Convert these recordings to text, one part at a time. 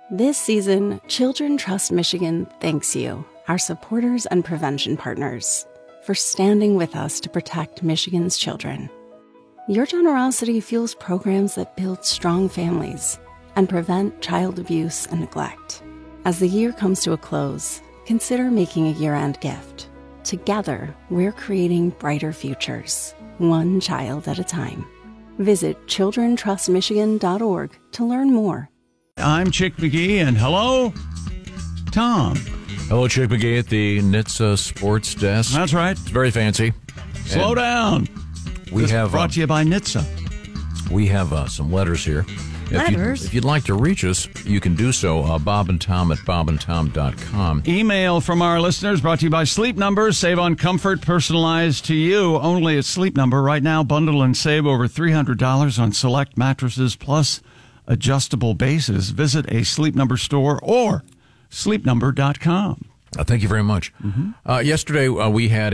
This season, Children Trust Michigan thanks you, our supporters and prevention partners, for standing with us to protect Michigan's children. Your generosity fuels programs that build strong families and prevent child abuse and neglect. As the year comes to a close, consider making a year-end gift. Together, we're creating brighter futures, one child at a time. Visit childrentrustmichigan.org to learn more. I'm Chick McGee, and hello, Tom. Hello, Chick McGee at the NHTSA Sports Desk. That's right. It's very fancy. Slow down. We have brought to you by NHTSA. We have some letters here. Letters? If you'd like to reach us, you can do so. Bob and Tom at bobandtom.com. Email from our listeners brought to you by Sleep Number. Save on comfort personalized to you only at Sleep Number. Right now, bundle and save over $300 on select mattresses plus adjustable bases. Visit a Sleep Number store or sleepnumber.com. Thank you very much. Mm-hmm. Yesterday, we had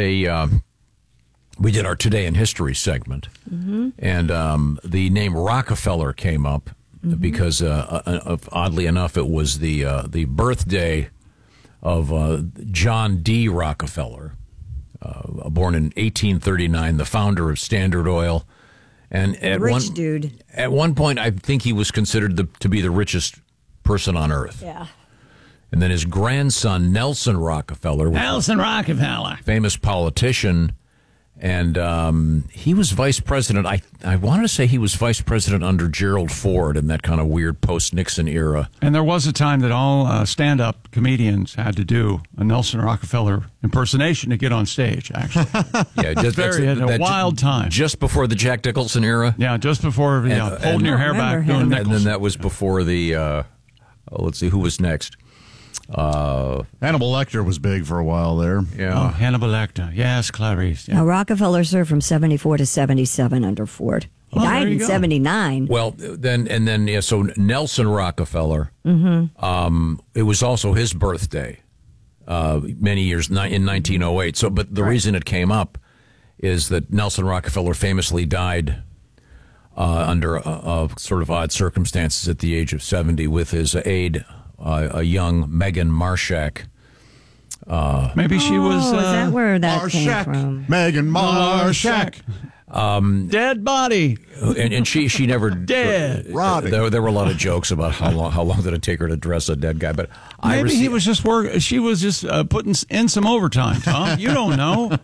we did our Today in History segment, and the name Rockefeller came up because, oddly enough, it was the birthday of John D. Rockefeller, born in 1839, the founder of Standard Oil. And dude. At one point, I think he was considered to be the richest person on earth. Yeah. And then his grandson, Nelson Rockefeller, famous politician, and he was vice president. I wanted to say he was vice president under Gerald Ford in that kind of weird post-Nixon era. And there was a time that all stand-up comedians had to do a Nelson Rockefeller impersonation to get on stage, actually. Yeah, a wild time. Just before the Jack Nicholson era? Yeah, just before holding your hair back. Doing and then that was before the, let's see, who was next? Hannibal Lecter was big for a while there. Yeah, Hannibal Lecter. Yes, Clarice. Yeah. Now, Rockefeller served from 74 to 77 under Ford. He died in 79. Well, so Nelson Rockefeller, it was also his birthday many years, in 1908. So, but the reason it came up is that Nelson Rockefeller famously died under sort of odd circumstances at the age of 70 with his aide, a young Megan Marshak. Maybe she was. Is that where that came Marshak. from? Megan Marshak. Dead body. And she never dead. There were a lot of jokes about how long did it take her to dress a dead guy. But maybe he was just she was just putting in some overtime. Tom, you don't know.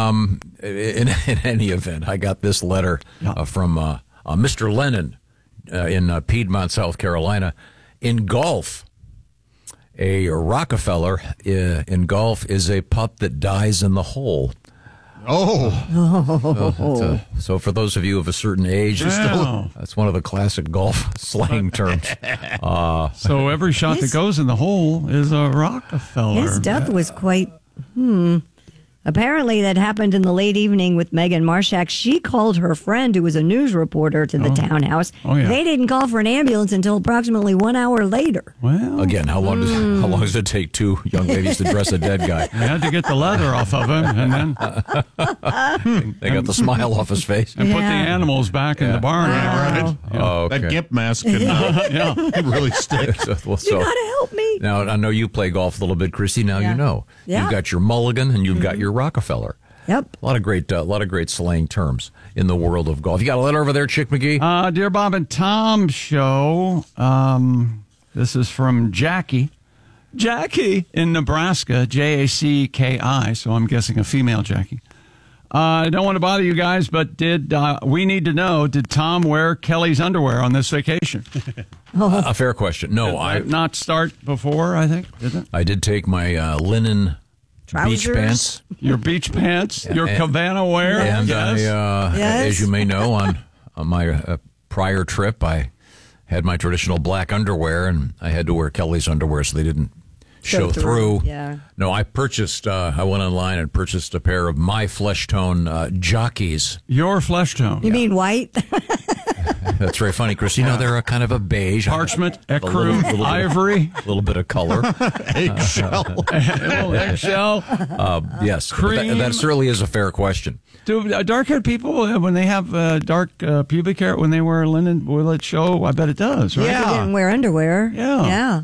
In any event, I got this letter from Mr. Lennon in Piedmont, South Carolina. In golf, a Rockefeller in golf is a putt that dies in the hole. So for those of you of a certain age, that's one of the classic golf slang terms. So every shot that goes in the hole is a Rockefeller. His death was quite, Apparently that happened in the late evening with Megan Marshak. She called her friend, who was a news reporter, to the townhouse. Oh, yeah. They didn't call for an ambulance until approximately 1 hour later. Well, again, how long does it take two young ladies to dress a dead guy? They had to get the leather off of him, and then they got the smile off his face and put the animals back in the barn. Wow. Right? Okay. That gimp mask can really stick. You gotta help me. Now, I know you play golf a little bit, Chrissy. Now you know. Yeah. You've got your mulligan and you've got your Rockefeller. Yep. A lot of great slang terms in the world of golf. You got a letter over there, Chick McGee? Dear Bob and Tom show, this is from Jackie. Jackie in Nebraska, Jacki, so I'm guessing a female Jackie. I don't want to bother you guys, but we need to know, did Tom wear Kelly's underwear on this vacation? A fair question. No, Did that not start before, I think, did it? I did take my linen Trousers? beach pants. Your beach pants, your Cabana wear. And Yes. as you may know, on my prior trip, I had my traditional black underwear, and I had to wear Kelly's underwear so they didn't show through. Yeah. No, I went online and purchased a pair of my flesh tone jockeys. Your flesh tone. You mean white? That's very funny, Chris. You know, they're a kind of a beige. Parchment, ecru, ivory. A little bit of color. Eggshell. Eggshell. Yes. Cream. That certainly is a fair question. Do dark-haired people, when they have dark pubic hair, when they wear linen, will it show? I bet it does, right? They didn't wear underwear. Yeah. Yeah.